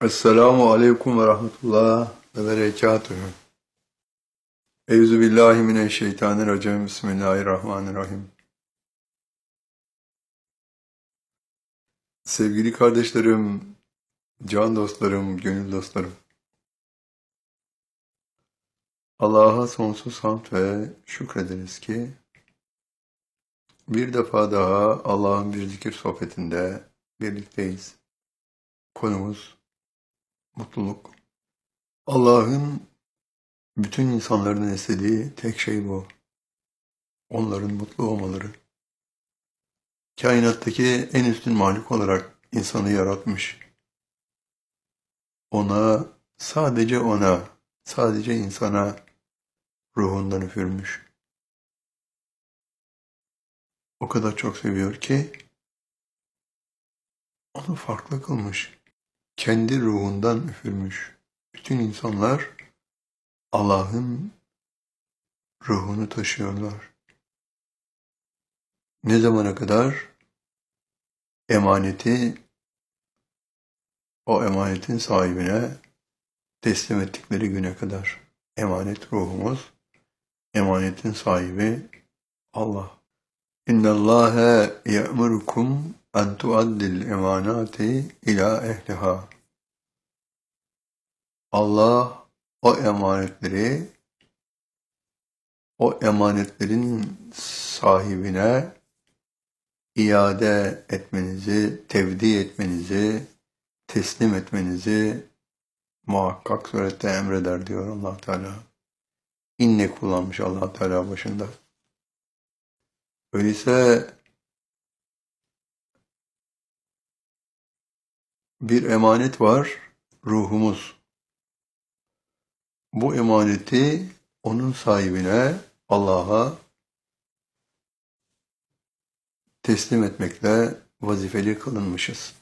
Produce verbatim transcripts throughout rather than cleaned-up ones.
Esselamu aleyküm ve rahmetullah ve berekatuhu. Eyzu billahi mineşşeytanirracim. Bismillahirrahmanirrahim. Sevgili kardeşlerim, can dostlarım, gönül dostlarım. Allah'a sonsuz hamd ve şükrederiz ki bir defa daha Allah'ın bir zikir sohbetinde birlikteyiz. Konumuz mutluluk. Allah'ın bütün insanların istediği tek şey bu. Onların mutlu olmaları. Kainattaki en üstün mahluk olarak insanı yaratmış. Ona, sadece ona, sadece insana ruhundan üfürmüş. O kadar çok seviyor ki onu farklı kılmış. Kendi ruhundan üfürmüş. Bütün insanlar Allah'ın ruhunu taşıyorlar. Ne zamana kadar? Emaneti o emanetin sahibine teslim ettikleri güne kadar. Emanet ruhumuz, emanetin sahibi Allah. İnna Allaha ya'murukum en tu'addil emanati ila ehliha. Allah o emanetleri, o emanetlerin sahibine iade etmenizi, tevdi etmenizi, teslim etmenizi muhakkak surette emreder diyor Allah Teala. İnne kullanmış Allah Teala başında. Öyleyse bir emanet var, ruhumuz. Bu emaneti onun sahibine, Allah'a teslim etmekle vazifeli kılınmışız.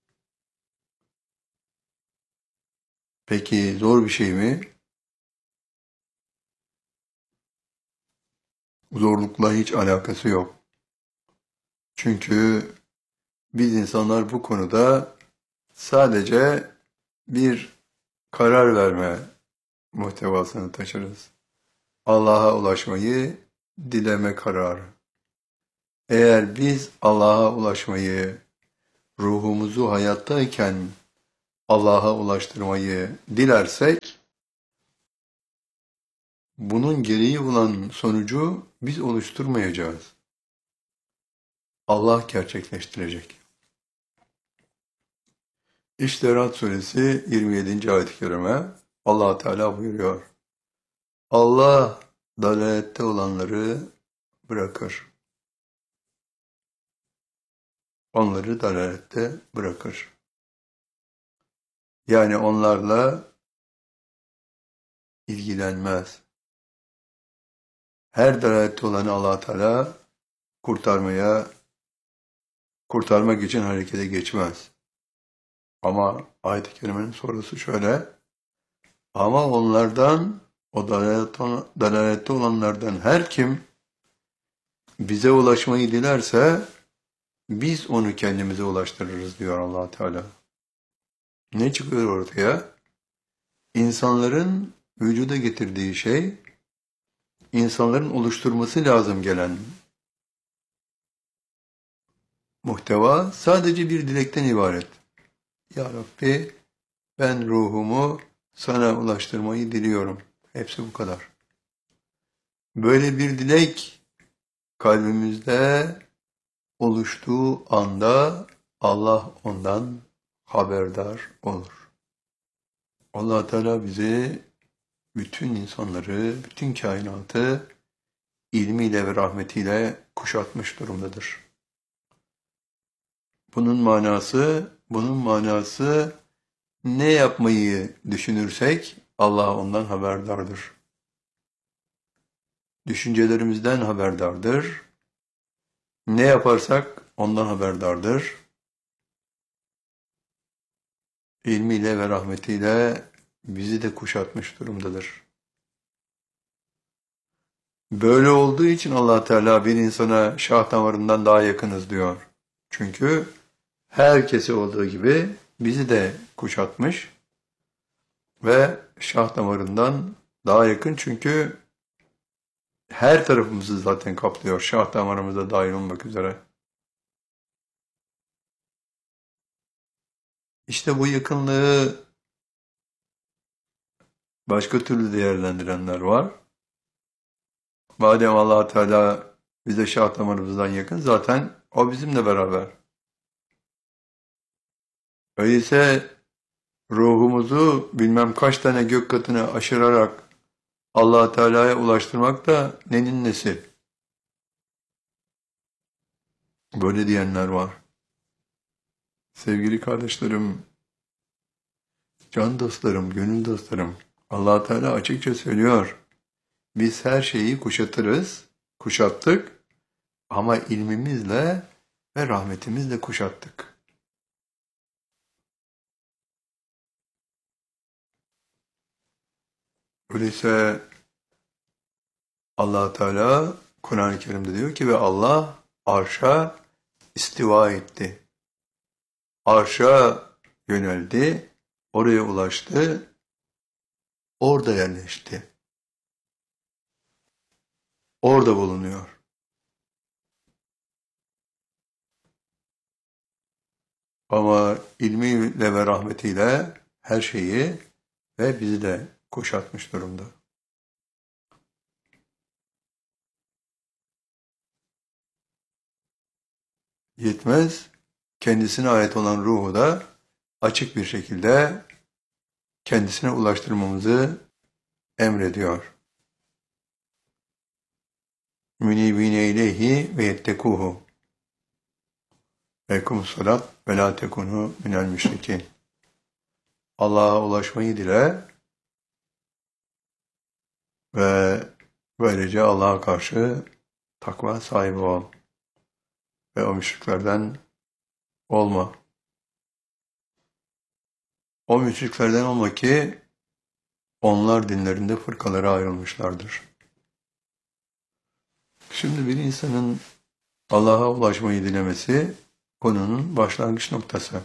Peki zor bir şey mi? Zorlukla hiç alakası yok. Çünkü biz insanlar bu konuda sadece bir karar verme muhtevasını taşırız. Allah'a ulaşmayı dileme kararı. Eğer biz Allah'a ulaşmayı, ruhumuzu hayattayken Allah'a ulaştırmayı dilersek, bunun gereği olan sonucu biz oluşturmayacağız. Allah gerçekleştirecek. İşte Ra'd suresi yirmi yedinci ayet-i kerime Allah Teala buyuruyor. Allah dalalette olanları bırakır. Onları dalalette bırakır. Yani onlarla ilgilenmez. Her dalalette olanı Allah Teala kurtarmaya, kurtarmak için harekete geçmez. Ama ayet-i kerimenin sorusu şöyle. Ama onlardan, o dalalette olanlardan her kim bize ulaşmayı dilerse biz onu kendimize ulaştırırız diyor Allah Teala. Ne çıkıyor ortaya? İnsanların vücuda getirdiği şey, insanların oluşturması lazım gelen muhteva sadece bir dilekten ibaret. Ya Rabbi, ben ruhumu sana ulaştırmayı diliyorum. Hepsi bu kadar. Böyle bir dilek kalbimizde oluştuğu anda Allah ondan haberdar olur. Allah Teala bizi, bütün insanları, bütün kainatı ilmiyle ve rahmetiyle kuşatmış durumdadır. Bunun manası, bunun manası ne yapmayı düşünürsek Allah ondan haberdardır. Düşüncelerimizden haberdardır. Ne yaparsak ondan haberdardır. İlmiyle ve rahmetiyle bizi de kuşatmış durumdadır. Böyle olduğu için Allah Teala bir insana şah damarından daha yakınız diyor. Çünkü herkesi olduğu gibi bizi de kuşatmış, ve şah damarından daha yakın, çünkü her tarafımızı zaten kaplıyor, şah damarımıza dahil olmak üzere. İşte bu yakınlığı başka türlü değerlendirenler var. Madem Allah Teala bize şah damarımızdan yakın, zaten o bizimle beraber. Öyleyse ruhumuzu bilmem kaç tane gök katını aşırarak Allah Teala'ya ulaştırmak da nenin nesi? Böyle diyenler var. Sevgili kardeşlerim, can dostlarım, gönül dostlarım, Allah Teala açıkça söylüyor. Biz her şeyi kuşatırız, kuşattık ama ilmimizle ve rahmetimizle kuşattık. Öyleyse Allah Teala Kur'an-ı Kerim'de diyor ki ve Allah arşa istiva etti. Arşa yöneldi, oraya ulaştı, orada yerleşti. Orada bulunuyor. Ama ilmiyle ve rahmetiyle her şeyi ve bizi de kuşatmış durumda. Yetmez, kendisine ait olan ruhu da açık bir şekilde kendisine ulaştırmamızı emrediyor. Münibine ileyhi ve yettekuhu ve ekumsalat ve la tekunu minel müşrikin. Allah'a ulaşmayı dile ve böylece Allah'a karşı takva sahibi ol ve o müşriklerden olma. O müşriklerden olma ki onlar dinlerinde fırkalara ayrılmışlardır. Şimdi bir insanın Allah'a ulaşmayı dilemesi konunun başlangıç noktası.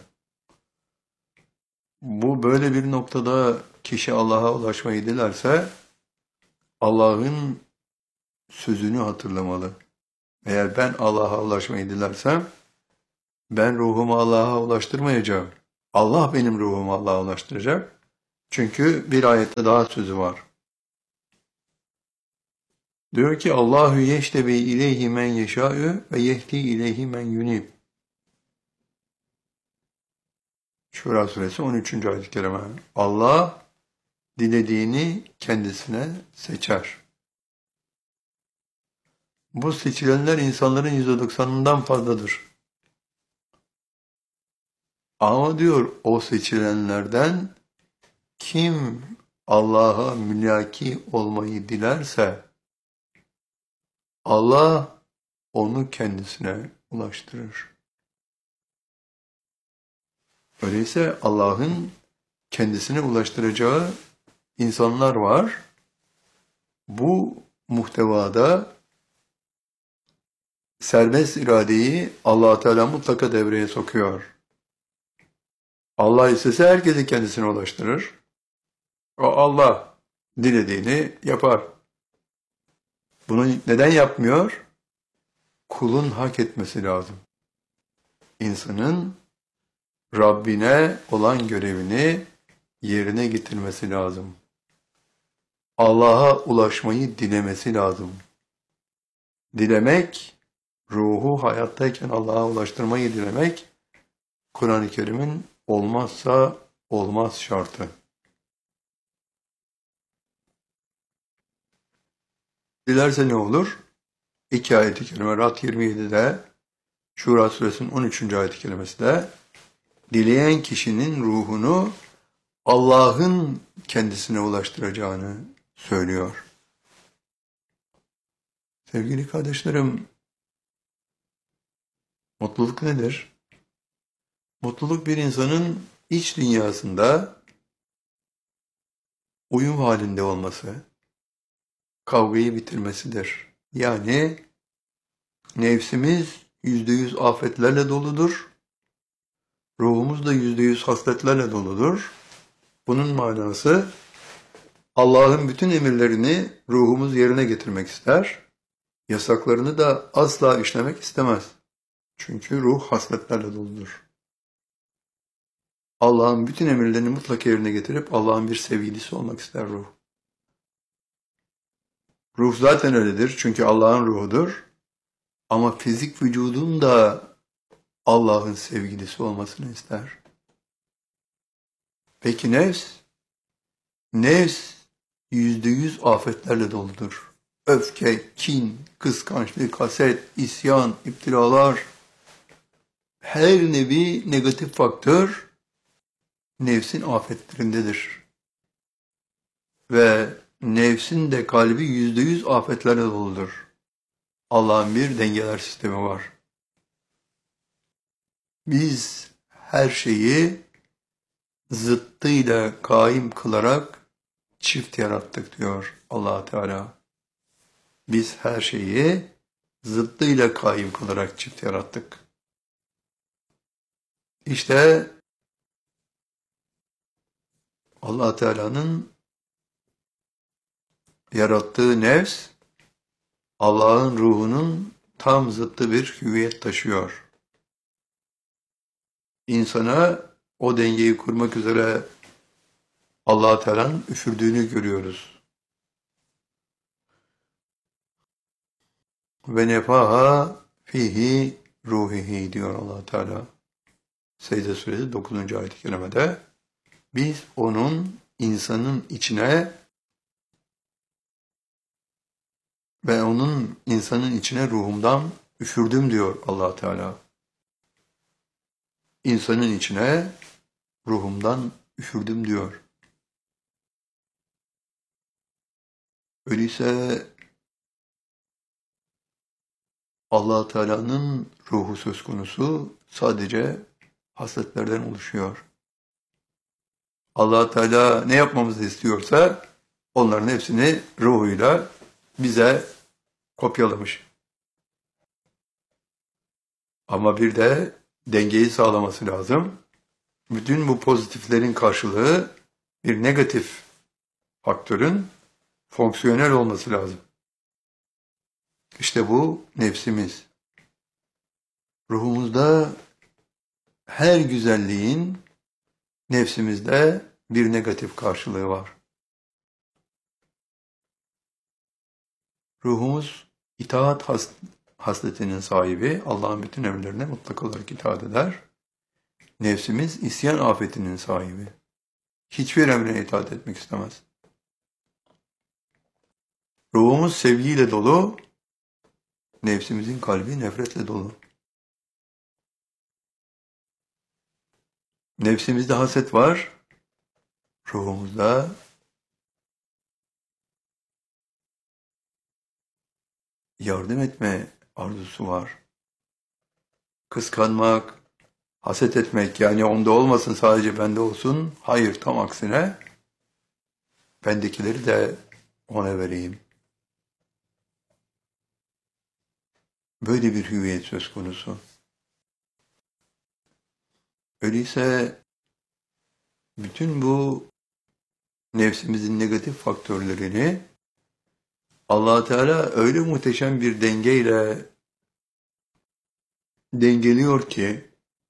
Bu böyle bir noktada kişi Allah'a ulaşmayı dilerse Allah'ın sözünü hatırlamalı. Eğer ben Allah'a ulaşmayı dilersem ben ruhumu Allah'a ulaştırmayacağım. Allah benim ruhumu Allah'a ulaştıracak. Çünkü bir ayette daha sözü var. Diyor ki Allahu yeştebi ileyhi men yeşâ'ü ve yehdi ileyhi men yunib. Şura suresi on üçüncü ayet-i kerime. Allah dilediğini kendisine seçer. Bu seçilenler insanların yüzde doksanından fazladır. Ama diyor o seçilenlerden kim Allah'a mülaki olmayı dilerse Allah onu kendisine ulaştırır. Öyleyse Allah'ın kendisine ulaştıracağı insanlar var. Bu muhtevada serbest iradeyi Allah Teala mutlaka devreye sokuyor. Allah istese herkesi kendisine ulaştırır. O Allah dilediğini yapar. Bunu neden yapmıyor? Kulun hak etmesi lazım. İnsanın Rabbine olan görevini yerine getirmesi lazım. Allah'a ulaşmayı dilemesi lazım. Dilemek, ruhu hayattayken Allah'a ulaştırmayı dilemek, Kur'an-ı Kerim'in olmazsa olmaz şartı. Dilerse ne olur? İki ayet-i kerime Rad yirmi yedide, Şura suresinin on üçüncü ayet-i kerimesi de dileyen kişinin ruhunu Allah'ın kendisine ulaştıracağını söylüyor. Sevgili kardeşlerim, mutluluk nedir? Mutluluk bir insanın iç dünyasında uyum halinde olması, kavgayı bitirmesidir. Yani nefsimiz yüzde yüz afetlerle doludur, ruhumuz da yüzde yüz hasletlerle doludur. Bunun manası Allah'ın bütün emirlerini ruhumuz yerine getirmek ister. Yasaklarını da asla işlemek istemez. Çünkü ruh hasletlerle doludur. Allah'ın bütün emirlerini mutlaka yerine getirip Allah'ın bir sevgilisi olmak ister ruh. Ruh zaten öyledir çünkü Allah'ın ruhudur. Ama fizik vücudun da Allah'ın sevgilisi olmasını ister. Peki nefs? Nefs yüzde yüz afetlerle doludur. Öfke, kin, kıskançlık, haset, isyan, iptiralar, her nevi negatif faktör nefsin afetlerindedir. Ve nefsin de kalbi yüzde yüz afetlerle doludur. Allah'ın bir dengeler sistemi var. Biz her şeyi zıttıyla kaim kılarak çift yarattık diyor Allah Teala. Biz her şeyi zıttıyla kaim kılarak çift yarattık. İşte Allah Teala'nın yarattığı nefs Allah'ın ruhunun tam zıttı bir hüviyet taşıyor. İnsana o dengeyi kurmak üzere Allah Teala'nın üfürdüğünü görüyoruz. Ve nefaha fihi ruhihi diyor Allah Teala. Secde Suresi dokuzuncu ayet-i kerimede biz onun insanın içine ve onun insanın içine ruhumdan üfürdüm diyor Allah Teala. İnsanın içine ruhumdan üfürdüm diyor. Öyleyse Allah Teala'nın ruhu söz konusu sadece hasletlerden oluşuyor. Allah Teala ne yapmamızı istiyorsa onların hepsini ruhuyla bize kopyalamış. Ama bir de dengeyi sağlaması lazım. Bütün bu pozitiflerin karşılığı bir negatif faktörün fonksiyonel olması lazım. İşte bu nefsimiz. Ruhumuzda her güzelliğin nefsimizde bir negatif karşılığı var. Ruhumuz itaat has hasletinin sahibi, Allah'ın bütün emirlerine mutlak olarak itaat eder. Nefsimiz isyan afetinin sahibi. Hiçbir emrine itaat etmek istemez. Ruhumuz sevgiyle dolu, nefsimizin kalbi nefretle dolu. Nefsimizde haset var, ruhumuzda yardım etme arzusu var. Kıskanmak, haset etmek, yani onda olmasın sadece bende olsun. Hayır, tam aksine bendekileri de ona vereyim. Böyle bir hüviyet söz konusu. Öyleyse bütün bu nefsimizin negatif faktörlerini Allah Teala öyle muhteşem bir dengeyle dengeliyor ki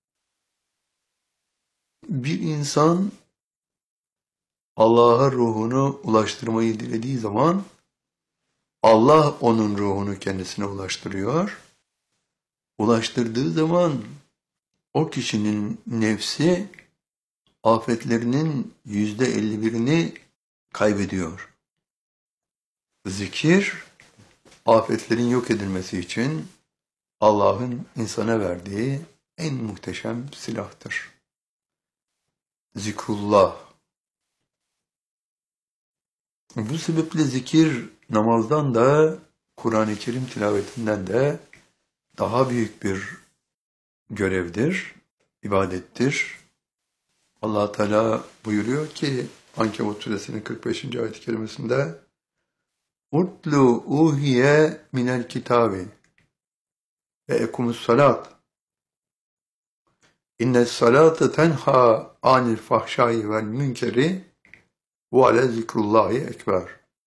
bir insan Allah'a ruhunu ulaştırmayı dilediği zaman Allah onun ruhunu kendisine ulaştırıyor. Ulaştırdığı zaman o kişinin nefsi afetlerinin yüzde elli birini kaybediyor. Zikir, afetlerin yok edilmesi için Allah'ın insana verdiği en muhteşem silahtır. Zikrullah. Bu sebeple zikir namazdan da Kur'an-ı Kerim tilavetinden de daha büyük bir görevdir, ibadettir. Allah Teala buyuruyor ki Ankebut suresinin kırk beşinci ayet-i kerimesinde Utlu uhiye minel kitabi ve ekumus salat İnne salate tenha anil fahşai vel münkeri ve ale zikrullahi ekber.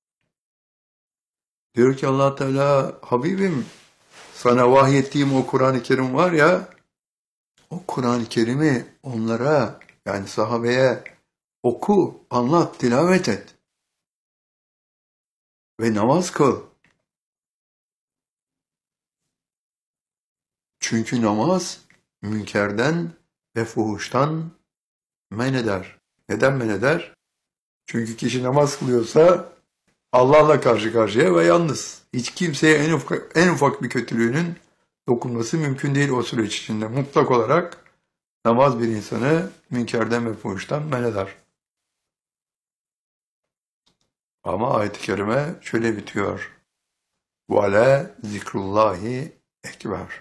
Diyor ki Allah Teala, Habibim, sana vahyettiğim o Kur'an-ı Kerim var ya, o Kur'an-ı Kerim'i onlara, yani sahabeye oku, anlat, tilavet et ve namaz kıl. Çünkü namaz münkerden ve fuhuştan men eder. Neden men eder? Çünkü kişi namaz kılıyorsa Allah'la karşı karşıya ve yalnız. Hiç kimseye en ufak, en ufak bir kötülüğünün dokunması mümkün değil o süreç içinde. Mutlak olarak namaz bir insanı münkerden ve fuhuştan men eder. Ama ayet-i kerime şöyle bitiyor. وَلَا zikrullahi ekber.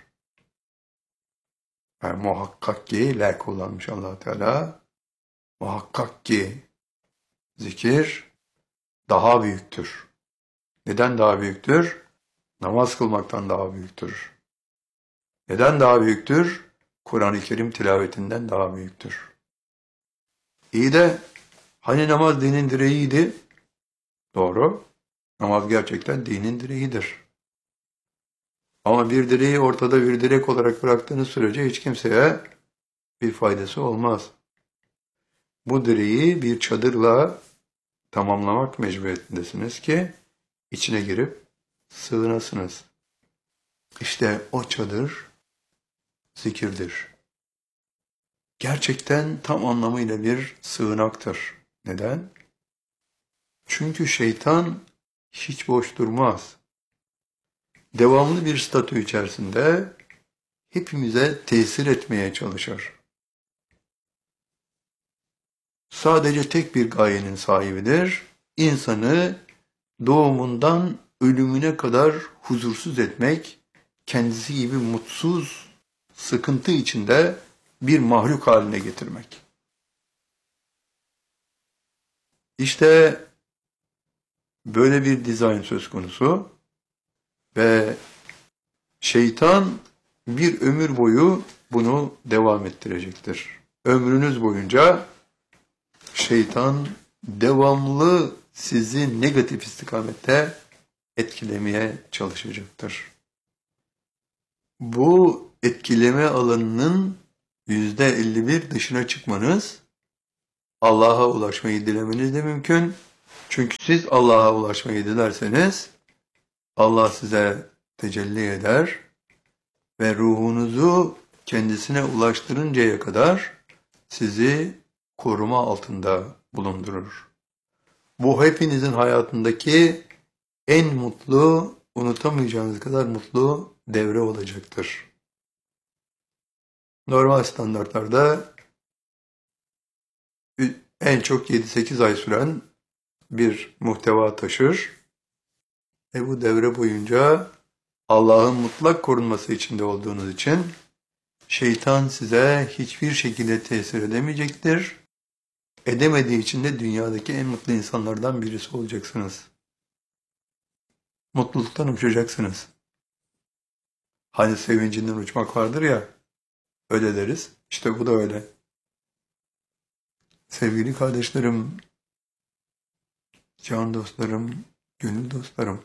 Yani muhakkak ki la kullanmış Allah Teala. Muhakkak ki zikir daha büyüktür. Neden daha büyüktür? Namaz kılmaktan daha büyüktür. Neden daha büyüktür? Kur'an-ı Kerim tilavetinden daha büyüktür. İyi de hani namaz dinin direğiydi? Doğru. Namaz gerçekten dinin direğidir. Ama bir direği ortada bir direk olarak bıraktığınız sürece hiç kimseye bir faydası olmaz. Bu direği bir çadırla tamamlamak mecburiyetindesiniz ki içine girip sığınasınız. İşte o çadır zikirdir. Gerçekten tam anlamıyla bir sığınaktır. Neden? Çünkü şeytan hiç boş durmaz. Devamlı bir statü içerisinde hepimize tesir etmeye çalışır. Sadece tek bir gayenin sahibidir. İnsanı doğumundan ölümüne kadar huzursuz etmek, kendisi gibi mutsuz, sıkıntı içinde bir mahluk haline getirmek. İşte böyle bir dizayn söz konusu ve şeytan bir ömür boyu bunu devam ettirecektir. Ömrünüz boyunca şeytan devamlı sizi negatif istikamette etkilemeye çalışacaktır. Bu etkileme alanının yüzde elli bir dışına çıkmanız, Allah'a ulaşmayı dilemeniz de mümkün. Çünkü siz Allah'a ulaşmayı dilerseniz, Allah size tecelli eder ve ruhunuzu kendisine ulaştırıncaya kadar sizi koruma altında bulundurur. Bu hepinizin hayatındaki en mutlu, unutamayacağınız kadar mutlu devre olacaktır. Normal standartlarda en çok yedi sekiz ay süren bir muhteva taşır ve bu devre boyunca Allah'ın mutlak korunması içinde olduğunuz için şeytan size hiçbir şekilde tesir edemeyecektir. Edemediği için de dünyadaki en mutlu insanlardan birisi olacaksınız. Mutluluktan uçacaksınız. Hani sevincinden uçmak vardır ya, öyle deriz. İşte bu da öyle. Sevgili kardeşlerim, can dostlarım, gönül dostlarım.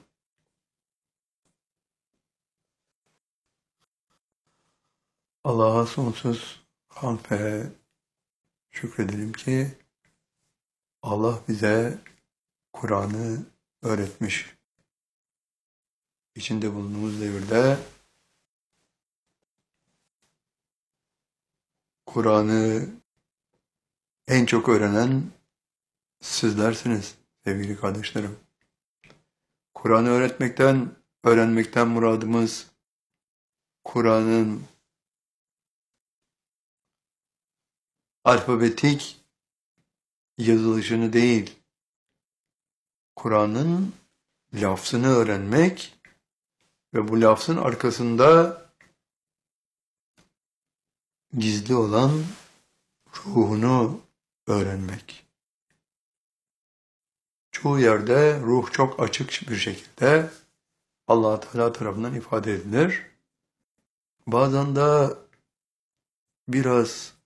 Allah'a sonsuz hamd ve şükredelim ki Allah bize Kur'an'ı öğretmiş. İçinde bulunduğumuz devirde Kur'an'ı en çok öğrenen sizlersiniz sevgili kardeşlerim. Kur'an'ı öğretmekten, öğrenmekten muradımız Kur'an'ın alfabetik yazılışını değil, Kur'an'ın lafzını öğrenmek ve bu lafzın arkasında gizli olan ruhunu öğrenmek. Çoğu yerde ruh çok açık bir şekilde Allah Teala tarafından ifade edilir. Bazen de biraz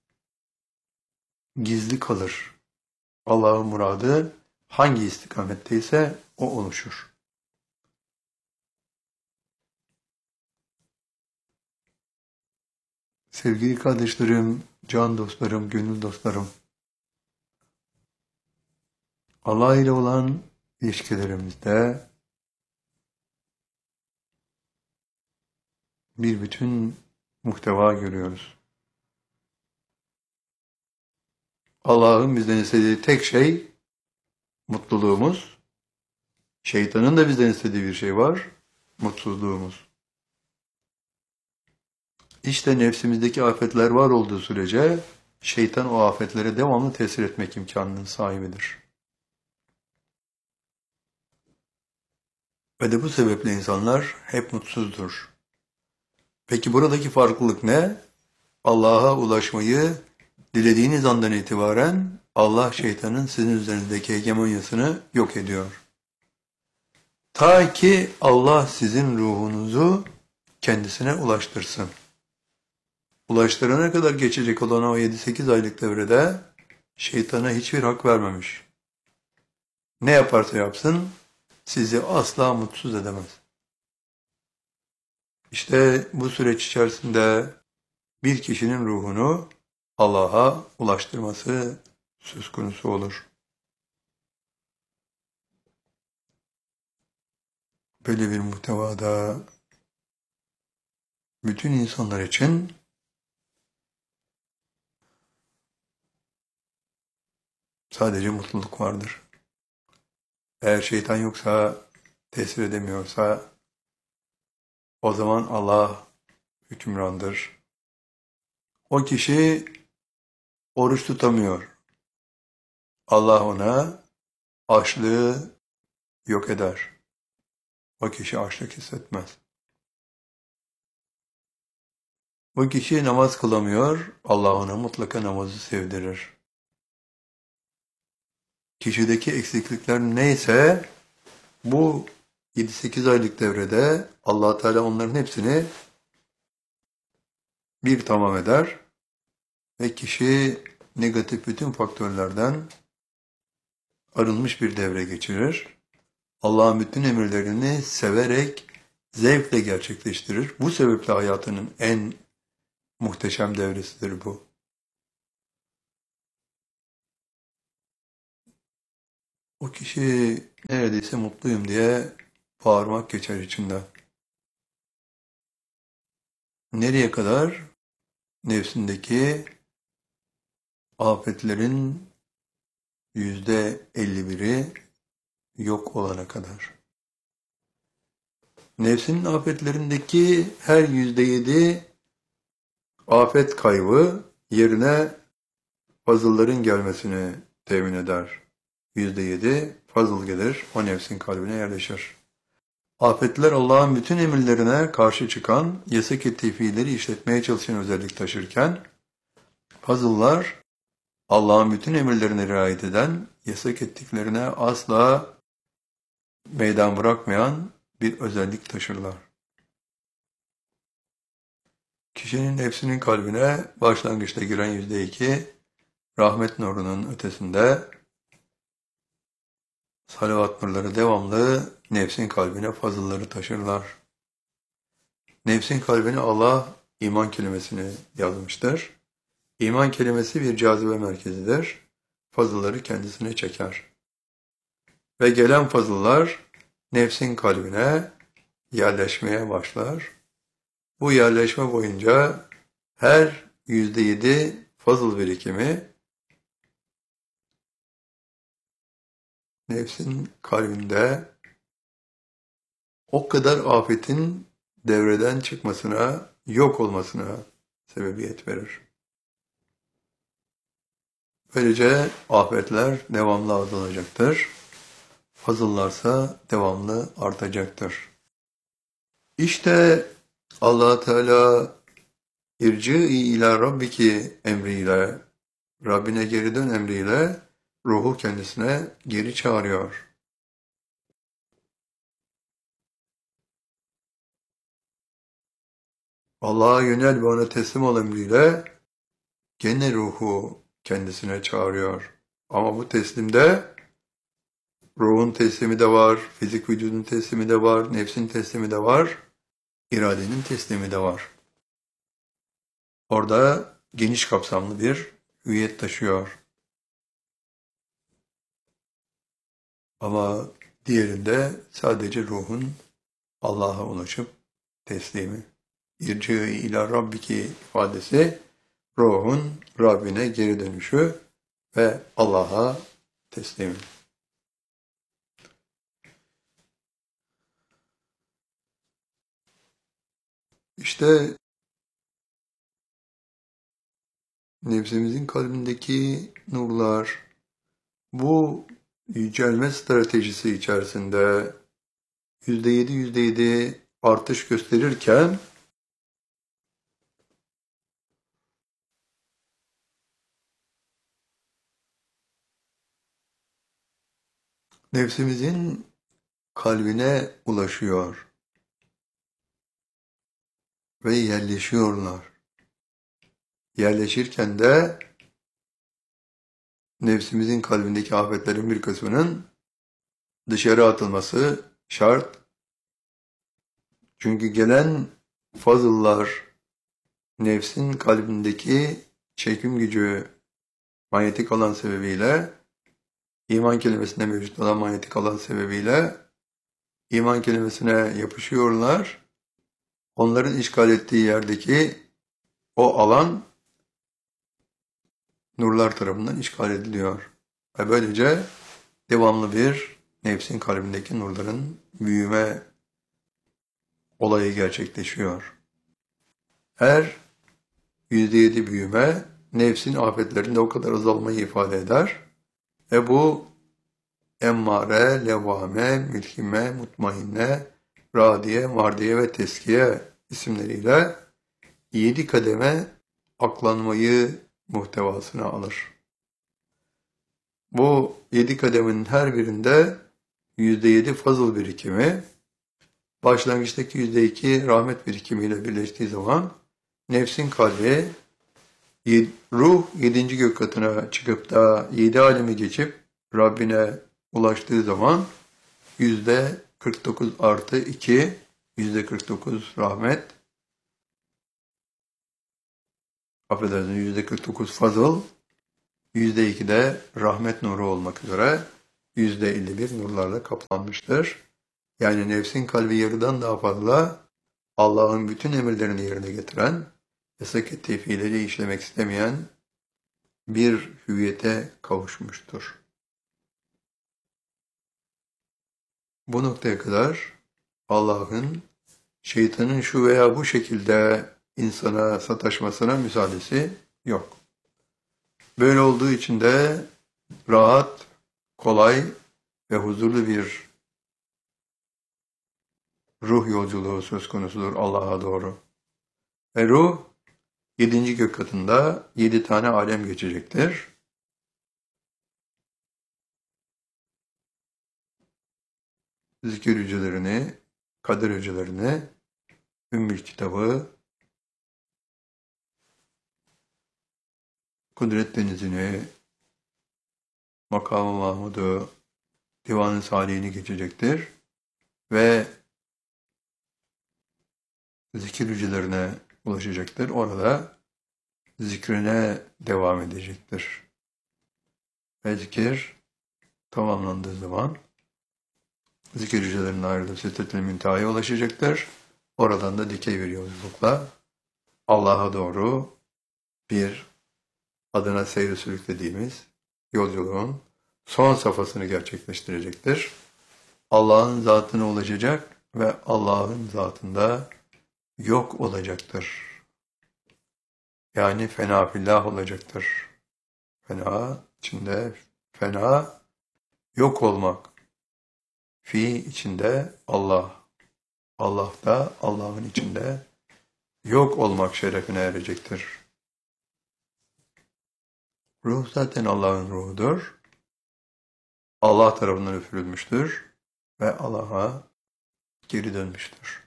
gizli kalır. Allah'ın muradı hangi istikametteyse o oluşur. Sevgili kardeşlerim, can dostlarım, gönül dostlarım, Allah ile olan ilişkilerimizde bir bütün muhteva görüyoruz. Allah'ın bizden istediği tek şey mutluluğumuz. Şeytanın da bizden istediği bir şey var, mutsuzluğumuz. İşte nefsimizdeki afetler var olduğu sürece şeytan o afetlere devamlı tesir etmek imkanının sahibidir. Ve de bu sebeple insanlar hep mutsuzdur. Peki buradaki farklılık ne? Allah'a ulaşmayı dilediğiniz andan itibaren Allah şeytanın sizin üzerindeki hegemonyasını yok ediyor. Ta ki Allah sizin ruhunuzu kendisine ulaştırsın. Ulaştırana kadar geçecek olan o yedi sekiz aylık devrede şeytana hiçbir hak vermemiş. Ne yaparsa yapsın sizi asla mutsuz edemez. İşte bu süreç içerisinde bir kişinin ruhunu Allah'a ulaştırması söz konusu olur. Böyle bir muhtevada bütün insanlar için sadece mutluluk vardır. Eğer şeytan yoksa, tesir edemiyorsa o zaman Allah hükümrandır. O kişi oruç tutamıyor. Allah ona açlığı yok eder. O kişi açlık hissetmez. O kişi namaz kılamıyor. Allah ona mutlaka namazı sevdirir. Kişideki eksiklikler neyse bu yedi sekiz aylık devrede Allah Teala onların hepsini bir tamam eder ve kişi negatif bütün faktörlerden arınmış bir devre geçirir. Allah'ın bütün emirlerini severek, zevkle gerçekleştirir. Bu sebeple hayatının en muhteşem devresidir bu. O kişi neredeyse mutluyum diye bağırmak geçer içinden. Nereye kadar? Nefsindeki afetlerin yüzde elli biri yok olana kadar. Nefsinin afetlerindeki her yüzde yedi afet kaybı yerine fazılların gelmesini temin eder. Yüzde yedi fazıl gelir, o nefsin kalbine yerleşir. Afetler Allah'ın bütün emirlerine karşı çıkan, yasak ettiği fiilleri işletmeye çalışan özellik taşırken, fazıllar Allah'ın bütün emirlerine riayet eden, yasak ettiklerine asla meydan bırakmayan bir özellik taşırlar. Kişinin nefsinin kalbine başlangıçta giren yüzde iki, rahmet nurunun ötesinde salavat nurları devamlı nefsin kalbine fazılları taşırlar. Nefsin kalbine Allah iman kelimesini yazmıştır. İman kelimesi bir cazibe merkezidir. Fazılları kendisine çeker. Ve gelen fazıllar nefsin kalbine yerleşmeye başlar. Bu yerleşme boyunca her yüzde yedi fazıl birikimi nefsin kalbinde o kadar afetin devreden çıkmasına, yok olmasına sebebiyet verir. Böylece afetler devamlı azalacaktır. Fazıllarsa devamlı artacaktır. İşte Allah Teala irci-i ila rabbiki emriyle, Rabbine geri dön emriyle ruhu kendisine geri çağırıyor. Allah'a yönel ve ona teslim ol emriyle gene ruhu kendisine çağırıyor. Ama bu teslimde ruhun teslimi de var, fizik vücudun teslimi de var, nefsin teslimi de var, iradenin teslimi de var. Orada geniş kapsamlı bir hüviyet taşıyor. Ama diğerinde sadece ruhun Allah'a ulaşıp teslimi. İrci ila rabbiki ifadesi ruhun Rabbine geri dönüşü ve Allah'a teslimi. İşte nefsimizin kalbindeki nurlar bu yücelme stratejisi içerisinde yüzde yedi yüzde yedi artış gösterirken nefsimizin kalbine ulaşıyor ve yerleşiyorlar. Yerleşirken de nefsimizin kalbindeki afetlerin bir kısmının dışarı atılması şart. Çünkü gelen fazıllar nefsin kalbindeki çekim gücü manyetik alan sebebiyle, iman kelimesinde mevcut olan manyetik alan sebebiyle iman kelimesine yapışıyorlar. Onların işgal ettiği yerdeki o alan nurlar tarafından işgal ediliyor. Ve böylece devamlı bir nefsin kalbindeki nurların büyüme olayı gerçekleşiyor. Her yüzde yedi büyüme nefsin afetlerinde o kadar azalmayı ifade eder. E bu emmare, levvame, mülhime, mutmainne, radiye, mardiye ve teskiye isimleriyle yedi kademe aklanmayı muhtevasına alır. Bu yedi kademenin her birinde yüzde yedi fazıl birikimi, başlangıçtaki yüzde iki rahmet birikimiyle birleştiği zaman nefsin kalbi, ruh yedinci gök katına çıkıp da yedi alemi geçip Rabbine ulaştığı zaman yüzde kırk dokuz artı iki, yüzde kırk dokuz rahmet, affedersiniz yüzde kırk dokuz fazıl, yüzde iki de rahmet nuru olmak üzere yüzde elli bir nurlarla kaplanmıştır. Yani nefsin kalbi yarıdan daha fazla Allah'ın bütün emirlerini yerine getiren, yasak fiilleri işlemek istemeyen bir hüviyete kavuşmuştur. Bu noktaya kadar Allah'ın şeytanın şu veya bu şekilde insana sataşmasına müsaadesi yok. Böyle olduğu için de rahat, kolay ve huzurlu bir ruh yolculuğu söz konusudur Allah'a doğru. Ve ruh yedinci gök katında yedi tane alem geçecektir. Zikir hücrelerini, kader hücrelerini, Ümmül Kitabı, Kudret Denizi'ni, Makam-ı Mahmud'u, Divan-ı Salih'ini geçecektir. Ve zikir hücrelerine ulaşacaktır. Orada zikrine devam edecektir. Ve zikir tamamlandığı zaman zikir hücrelerinin ayrılıp Sidret-i Münteha'ya ulaşacaktır. Oradan da dikey bir yolculukla Allah'a doğru bir adına seyri sülük dediğimiz yolculuğun son safhasını gerçekleştirecektir. Allah'ın zatına ulaşacak ve Allah'ın zatında yok olacaktır. Yani fena fillah olacaktır. Fena içinde fena yok olmak. Fi içinde Allah. Allah'ta Allah'ın içinde yok olmak şerefine erecektir. Ruh zaten Allah'ın ruhudur. Allah tarafından üfürülmüştür ve Allah'a geri dönmüştür.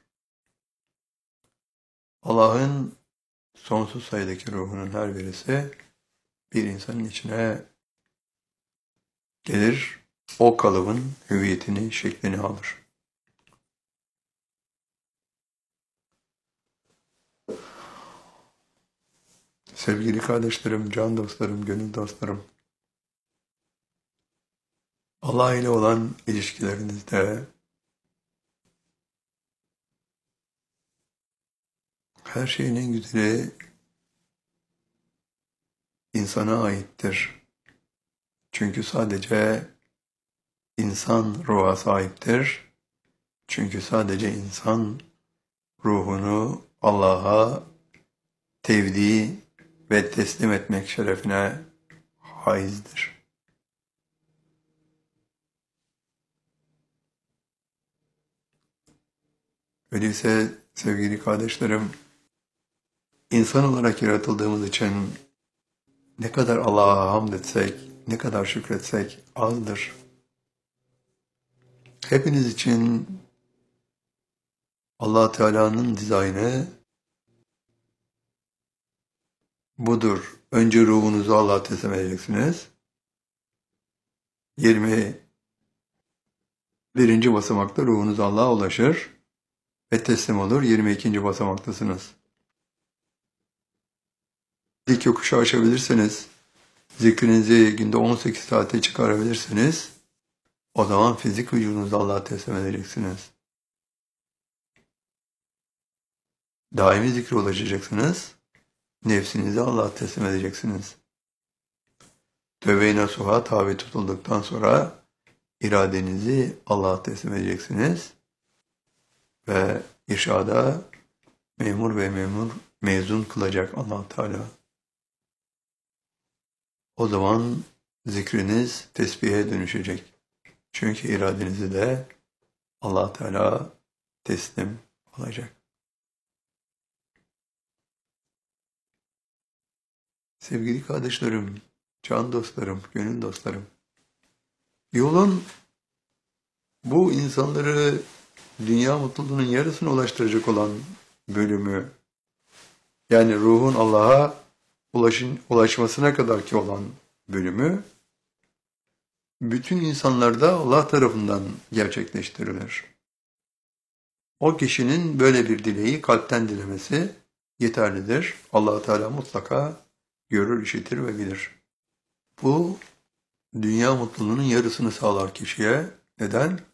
Allah'ın sonsuz sayıdaki ruhunun her birisi bir insanın içine gelir, o kalıbın hüviyetini, şeklini alır. Sevgili kardeşlerim, can dostlarım, gönül dostlarım, Allah ile olan ilişkilerinizde her şeyin en güzeli insana aittir. Çünkü sadece insan ruha sahiptir. Çünkü sadece insan ruhunu Allah'a tevdi ve teslim etmek şerefine haizdir. Öyleyse sevgili kardeşlerim, insan olarak yaratıldığımız için ne kadar Allah'a hamd etsek, ne kadar şükretsek azdır. Hepiniz için Allah Teala'nın dizaynı budur. Önce ruhunuzu Allah'a teslim edeceksiniz. yirmi birinci basamakta ruhunuz Allah'a ulaşır ve teslim olur. yirmi ikinci basamaktasınız. İlk yokuşu aşabilirseniz, zikrinizi günde on sekiz saate çıkarabilirsiniz, o zaman fizik vücudunuzu Allah'a teslim edeceksiniz. Daimi zikre ulaşacaksınız, nefsinizi Allah'a teslim edeceksiniz. Tövbe-i nasuha tabi tutulduktan sonra iradenizi Allah'a teslim edeceksiniz ve irşada memur ve memur mezun kılacak Allah Teala. O zaman zikriniz tesbihe dönüşecek. Çünkü iradenizi de Allah Teala teslim olacak. Sevgili kardeşlerim, can dostlarım, gönül dostlarım, yolun bu insanları dünya mutluluğunun yarısına ulaştıracak olan bölümü, yani ruhun Allah'a ulaşın, ulaşmasına kadar ki olan bölümü, bütün insanlarda Allah tarafından gerçekleştirilir. O kişinin böyle bir dileği kalpten dilemesi yeterlidir. Allah Teala mutlaka görür, işitir ve bilir. Bu dünya mutluluğunun yarısını sağlar kişiye. Neden?